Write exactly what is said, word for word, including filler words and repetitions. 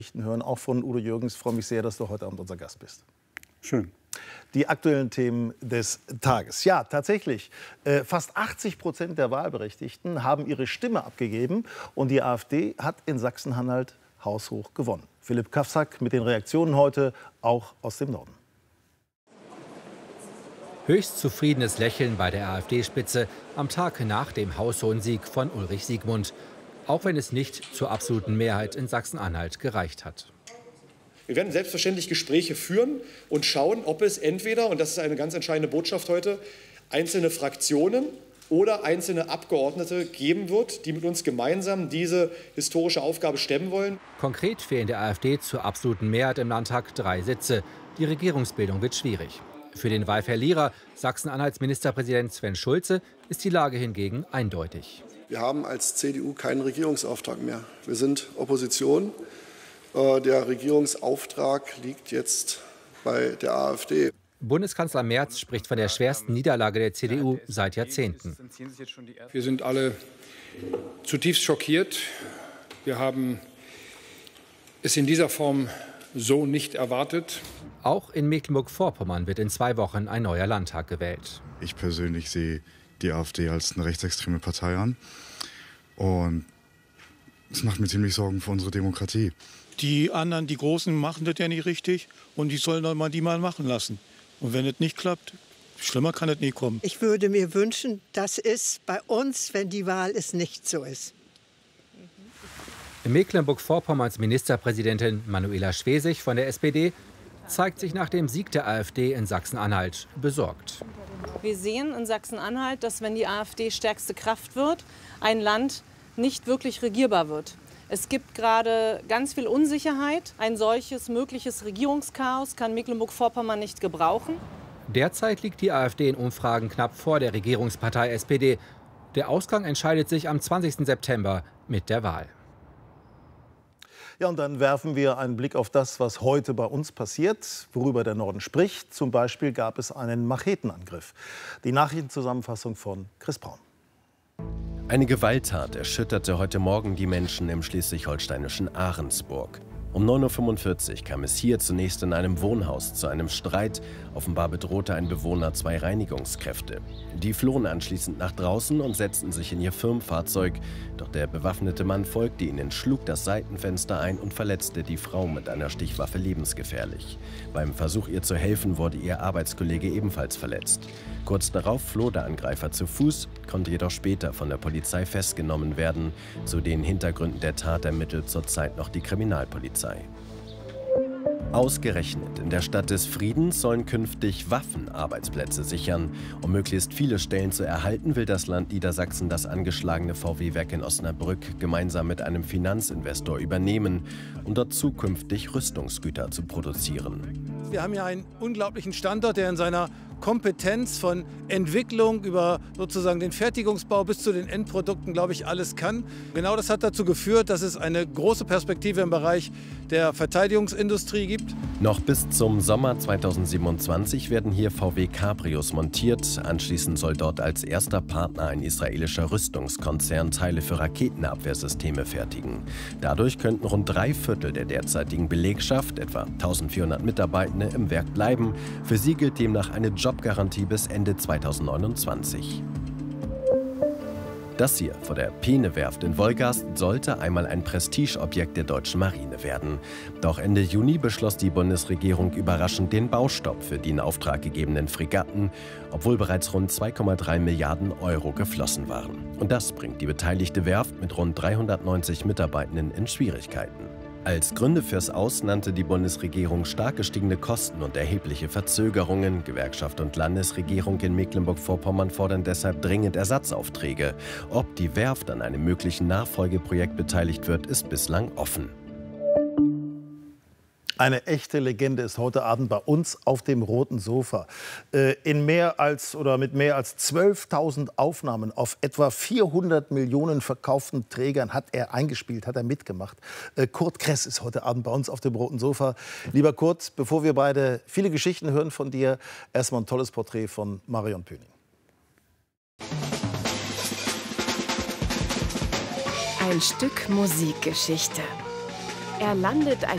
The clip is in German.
Hören, auch von Udo Jürgens. Ich freue mich sehr, dass du heute Abend unser Gast bist. Schön. Die aktuellen Themen des Tages. Ja, tatsächlich, äh, fast achtzig Prozent der Wahlberechtigten haben ihre Stimme abgegeben und die AfD hat in Sachsen-Anhalt haushoch gewonnen. Philipp Kafsak mit den Reaktionen heute, auch aus dem Norden. Höchst zufriedenes Lächeln bei der AfD-Spitze am Tag nach dem haushohen Sieg von Ulrich Siegmund. Auch wenn es nicht zur absoluten Mehrheit in Sachsen-Anhalt gereicht hat. Wir werden selbstverständlich Gespräche führen und schauen, ob es entweder, und das ist eine ganz entscheidende Botschaft heute, einzelne Fraktionen oder einzelne Abgeordnete geben wird, die mit uns gemeinsam diese historische Aufgabe stemmen wollen. Konkret fehlen der AfD zur absoluten Mehrheit im Landtag drei Sitze. Die Regierungsbildung wird schwierig. Für den Wahlverlierer, Sachsen-Anhalts Ministerpräsident Sven Schulze, ist die Lage hingegen eindeutig. Wir haben als C D U keinen Regierungsauftrag mehr. Wir sind Opposition. Der Regierungsauftrag liegt jetzt bei der AfD. Bundeskanzler Merz spricht von der schwersten Niederlage der C D U seit Jahrzehnten. Wir sind alle zutiefst schockiert. Wir haben es in dieser Form so nicht erwartet. Auch in Mecklenburg-Vorpommern wird in zwei Wochen ein neuer Landtag gewählt. Ich persönlich sehe die AfD als eine rechtsextreme Partei an. Und es macht mir ziemlich Sorgen für unsere Demokratie. Die anderen, die Großen, machen das ja nicht richtig. Und die sollen doch mal die mal machen lassen. Und wenn es nicht klappt, schlimmer kann es nie kommen. Ich würde mir wünschen, dass es bei uns, wenn die Wahl ist, nicht so ist. Mecklenburg-Vorpommerns Ministerpräsidentin Manuela Schwesig von der S P D zeigt sich nach dem Sieg der AfD in Sachsen-Anhalt besorgt. Wir sehen in Sachsen-Anhalt, dass, wenn die AfD stärkste Kraft wird, ein Land nicht wirklich regierbar wird. Es gibt gerade ganz viel Unsicherheit. Ein solches mögliches Regierungschaos kann Mecklenburg-Vorpommern nicht gebrauchen. Derzeit liegt die AfD in Umfragen knapp vor der Regierungspartei S P D. Der Ausgang entscheidet sich am zwanzigsten September mit der Wahl. Ja, und dann werfen wir einen Blick auf das, was heute bei uns passiert, worüber der Norden spricht. Zum Beispiel gab es einen Machetenangriff. Die Nachrichtenzusammenfassung von Chris Braun. Eine Gewalttat erschütterte heute Morgen die Menschen im schleswig-holsteinischen Ahrensburg. Um neun Uhr fünfundvierzig kam es hier zunächst in einem Wohnhaus zu einem Streit. Offenbar bedrohte ein Bewohner zwei Reinigungskräfte. Die flohen anschließend nach draußen und setzten sich in ihr Firmenfahrzeug. Doch der bewaffnete Mann folgte ihnen, schlug das Seitenfenster ein und verletzte die Frau mit einer Stichwaffe lebensgefährlich. Beim Versuch, ihr zu helfen, wurde ihr Arbeitskollege ebenfalls verletzt. Kurz darauf floh der Angreifer zu Fuß, konnte jedoch später von der Polizei festgenommen werden. Zu den Hintergründen der Tat ermittelt zurzeit noch die Kriminalpolizei. Ausgerechnet in der Stadt des Friedens sollen künftig Waffen Arbeitsplätze sichern. Um möglichst viele Stellen zu erhalten, will das Land Niedersachsen das angeschlagene V W-Werk in Osnabrück gemeinsam mit einem Finanzinvestor übernehmen, um dort zukünftig Rüstungsgüter zu produzieren. Wir haben ja einen unglaublichen Standort, der in seiner Kompetenz von Entwicklung über sozusagen den Fertigungsbau bis zu den Endprodukten, glaube ich, alles kann. Genau das hat dazu geführt, dass es eine große Perspektive im Bereich der Verteidigungsindustrie gibt. Noch bis zum Sommer zweitausendsiebenundzwanzig werden hier V W Cabrios montiert. Anschließend soll dort als erster Partner ein israelischer Rüstungskonzern Teile für Raketenabwehrsysteme fertigen. Dadurch könnten rund drei Viertel der derzeitigen Belegschaft, etwa eintausendvierhundert Mitarbeitende, im Werk bleiben. Für sie gilt demnach eine Jobgarantie bis Ende zweitausendneunundzwanzig. Das hier vor der Peene-Werft in Wolgast sollte einmal ein Prestigeobjekt der deutschen Marine werden. Doch Ende Juni beschloss die Bundesregierung überraschend den Baustopp für die in Auftrag gegebenen Fregatten, obwohl bereits rund zwei Komma drei Milliarden Euro geflossen waren. Und das bringt die beteiligte Werft mit rund dreihundertneunzig Mitarbeitenden in Schwierigkeiten. Als Gründe fürs Aus nannte die Bundesregierung stark gestiegene Kosten und erhebliche Verzögerungen. Gewerkschaft und Landesregierung in Mecklenburg-Vorpommern fordern deshalb dringend Ersatzaufträge. Ob die Werft an einem möglichen Nachfolgeprojekt beteiligt wird, ist bislang offen. Eine echte Legende ist heute Abend bei uns auf dem roten Sofa. Äh, in mehr als oder mit mehr als zwölftausend Aufnahmen auf etwa vierhundert Millionen verkauften Trägern hat er eingespielt, hat er mitgemacht. Äh, Kurt Kress ist heute Abend bei uns auf dem roten Sofa. Lieber Kurt, bevor wir beide viele Geschichten hören von dir, erstmal ein tolles Porträt von Marion Pöning. Ein Stück Musikgeschichte. Er landet als